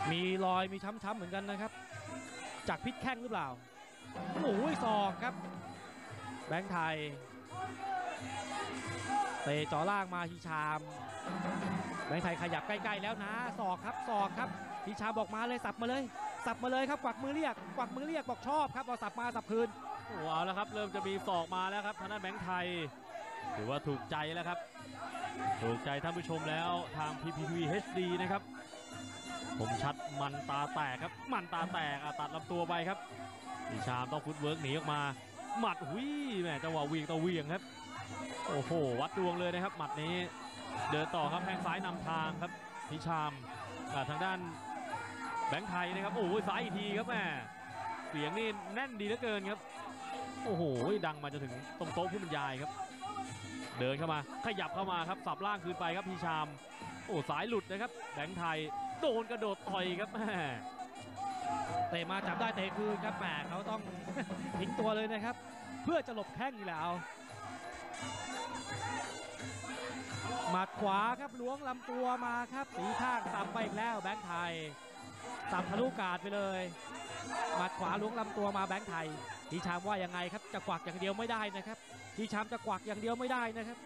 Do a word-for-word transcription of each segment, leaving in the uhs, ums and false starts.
มีรอยมีช้ำๆเหมือนกันนะครับจากพิษแข้งหรือเปล่าโอ้ยศอกครับแบงค์ไทยเตะจ่อล่างมาฮิชามแบงค์ไทยขยับใกล้ๆแล้วนะศอกครับศอกครับฮิชามบอกมาเลยสับมาเลยสับมาเลยครับกวักมือเรียกกวักมือเรียกบอกชอบครับเอาสับมาสับคืนโอ้เอาแล้วครับเริ่มจะมีศอกมาแล้วครับทางด้านแบงค์ไทยถือว่าถูกใจแล้วครับถูกใจท่านผู้ชมแล้วทาง พี พี ที วี เอช ดี นะครับผมชัดมันตาแตกครับมันตาแตกตัดลำตัวไปครับฮิชามต้องฟุตเวิร์กหนีออกมาหมัดหุยแม่จังหวะวิ่งต่อวิ่งครับโอ้โหวัดดวงเลยนะครับหมัดนี้เดินต่อครับแข้งซ้ายนำทางครับฮิชามทางด้านแบงค์ไทยนะครับโอ้โหซ้ายอีกทีครับแม่เสียงนี่แน่นดีเหลือเกินครับโอ้โหดังมาจนถึงตรงโต๊ะผู้บรรยายครับเดินเข้ามาขยับเข้ามาครับสับล่างคืนไปครับฮิชามโอ้สายหลุดนะครับแบงค์ไทยโดนกระโดดต่อยครับแม่เตะมาจับได้เตะคืนครับแหมเขาต้อง ทิ้งตัวเลยนะครับเพื่อจะหลบแข้งนี่แหละเอาหมัดขวาครับล้วงลำตัวมาครับสีข้างสับไปอีกแล้วแบงค์ไทยสับทะลุกาดไปเลยหมัดขวาล้วงลำตัวมาแบงค์ไทยฮิชามว่ายังไงครับจะกวักอย่างเดียวไม่ได้นะครับฮิชามจะกวักอย่างเดียวไม่ได้นะครับ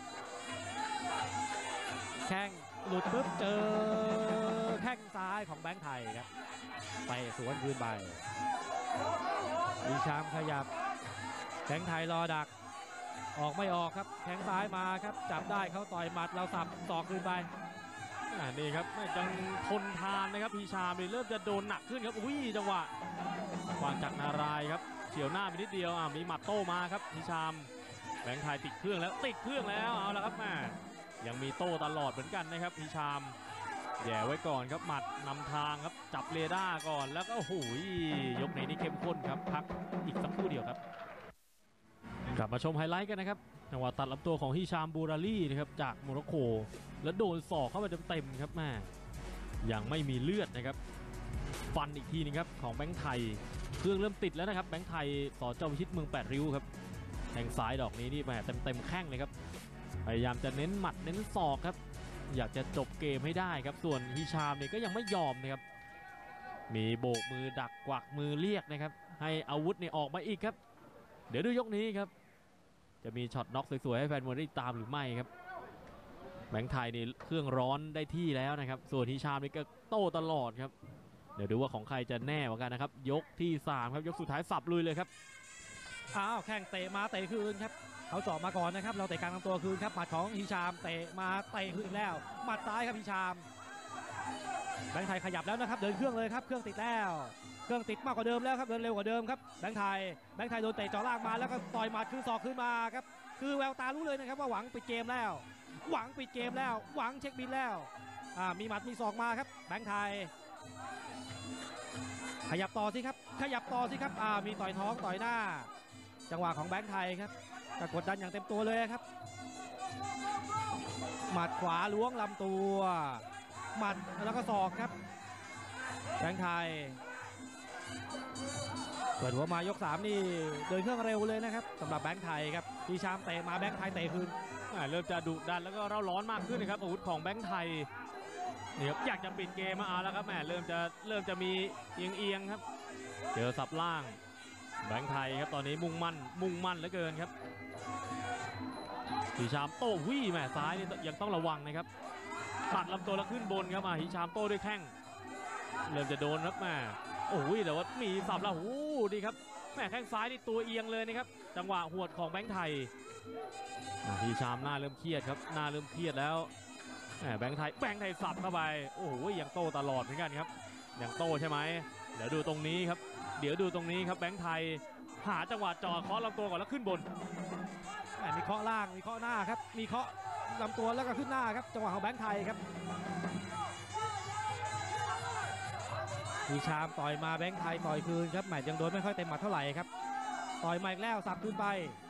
แข้งหลุดปุ๊บเจอแข้งซ้ายของแบงค์ไทยครับไปสวนคืนไปฮิชามขยับแบงค์ไทยรอดักออกไม่ออกครับแข้งซ้ายมาครับจับได้เขาต่อยหมัดเราสับศอกคืนไปนี่ครับยังทนทานนะครับฮิชามเริ่มจะโดนหนักขึ้นครับอุ้ยจังหวะวางจากนารายครับเฉียวหน้าไปนิดเดียวอ่ะมีหมัดโต้มาครับฮิชามแบงค์ไทยติดเครื่องแล้วติดเครื่องแล้วเอาละครับแม่ยังมีโต้ตลอดเหมือนกันนะครับฮิชามแย่ไว้ก่อนครับหมัดนำทางครับจับเรดาร์ก่อนแล้วก็โอ้โหยกนี้นี่เข้มข้นครับพักอีกสักครู่เดียวครับกลับมาชมไฮไลท์กันนะครับจังหวะตัดลำตัวของฮิชามบูราลี่นะครับจากโมร็อกโกแล้วโดนศอกเข้าไปเต็มๆครับแม่ยังไม่มีเลือดนะครับฟันอีกทีนึงครับของแบงค์ไทยเครื่องเริ่มติดแล้วนะครับแบงค์ไทยสอเจ้าพิชิตเมืองแปดริ้วครับแทงซ้ายดอกนี้นี่แหมเต็มๆแข้งเลยครับพยายามจะเน้นหมัดเน้นศอกครับอยากจะจบเกมให้ได้ครับส่วนฮิชามเนี่ยก็ยังไม่ยอมนะครับมีโบกมือดักกวักมือเรียกนะครับให้อาวุธเนี่ยออกมาอีกครับเดี๋ยวดูยกนี้ครับจะมีช็อตน็อกสวยๆให้แฟนมวยได้ตามหรือไม่ครับแบงค์ไทยนี่เครื่องร้อนได้ที่แล้วนะครับส่วนฮิชามนี่ก็โต้ตลอดครับเดี๋ยวดูว่าของใครจะแน่กว่ากันนะครับยกที่สามครับยกสุดท้ายสับลุยเลยครับอ้าวแข้งเตะมาเตะคืนครับเขาเจาะมาก่อนนะครับเราเตะกลางลำตัวคืนครับหมัดของฮิชามเตะมาเตะคืนแล้วหมัดซ้ายครับฮิชามแบงค์ไทยขยับแล้วนะครับเดินเครื่องเลยครับเครื่องติดแล้วเครื่องติดมากกว่าเดิมแล้วครับเดินเร็วกว่าเดิมครับแบงค์ไทยแบงค์ไทยโดนเตะจ่อล่างมาแล้วก็ต่อยหมัดคือศอกขึ้นมาครับคือแววตารู้เลยนะครับว่าหวังปิดเกมแล้วหวังปิดเกมแล้วหวังเช็คบินแล้วอ่ามีหมัดมีศอกมาครับแบงค์ไทยขยับต่อสิครับขยับต่อสิครับอ่ามีต่อยท้องต่อยหน้าจังหวะของแบงค์ไทยครับกดดันอย่างเต็มตัวเลยครับหมัดขวาล้วงลำตัวหมัดแล้วก็ศอกครับแบงค์ไทยเปิดหัวมายกสามนี่เดินเครื่องเร็วเลยนะครับสำหรับแบงค์ไทยครับฮิชามเตะมาแบงค์ไทยเตะคืนเริ่มจะดุดันแล้วก็เร่าร้อนมากขึ้นนะครับอาวุธของแบงค์ไทยเนี่ยอยากจะปิดเกมมาเอาแล้วครับแหมเริ่มจะเริ่มจะมีเอียงเอียงครับเจอสับล่างแบงค์ไทยครับตอนนี้มุ่งมั่นมุ่งมั่นเหลือเกินครับฮิชามโต้วิ่งแม่ซ้ายนี่ยังต้องระวังนะครับตัดลำตัวแล้วขึ้นบนครับมาฮิชามโต้ด้วยแข้งเริ่มจะโดนครับแม่โอ้ยแต่ว่ามีสับแล้วโอ้ดีครับแม่แข้งซ้ายนี่ตัวเอียงเลยนะครับจังหวะหวดของแบงค์ไทยฮิชามหน้าเริ่มเครียดครับหน้าเริ่มเครียดแล้วแบงค์ไทยแบงค์ไทยสับเข้าไปโอ้โหยังโต้ตลอดเหมือนกันครับยังโต้ใช่ไหมเดี๋ยวดูตรงนี้ครับเดี๋ยวดูตรงนี้ครับแบงค์ไทยหาจังหวะจ่อเคาะลำตัวก่อนแล้วขึ้นบนมีเคาะล่างมีเคาะหน้าครับมีเคาะลำตัวแล้วก็ขึ้นหน้าครับจังหวะของแบงค์ไทยครับฮิชามต่อยมาแบงค์ไทยต่อยคืนครับแหมยังโดนไม่ค่อยเต็มหมัดเท่าไหร่ครับต่อยมาอีกแล้วสับคืนไป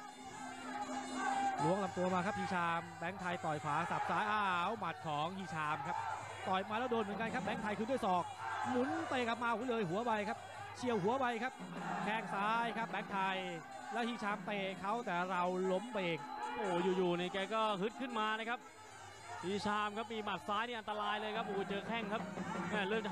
ล้วงลำตัวมาครับฮิชามแบงค์ไทยต่อยขวาสับซ้ายอ้าวหมัดของฮิชามครับต่อยมาแล้วโดนเหมือนกันครับแบงค์ไทยคืนด้วยศอกหมุนเตะกลับมาเลยหัวใบครับเฉียวหัวใบครับแข้งซ้ายครับแบงค์ไทยแล้วฮิชามเตะเขาแต่เราล้มไปเองโอ้อยู่ๆนี่แกก็ฮึดขึ้นมานะครับฮิชามครับมีหมัดซ้ายนี่อันตรายเลยครับโอ้เจอแข้งครับเริ่ม